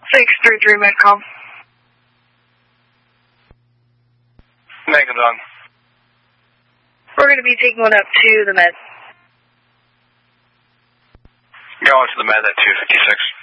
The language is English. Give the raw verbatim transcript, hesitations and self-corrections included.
six three three Medcom. Megadon. We're going to be taking one up to the med. Going to the med at two fifty-six.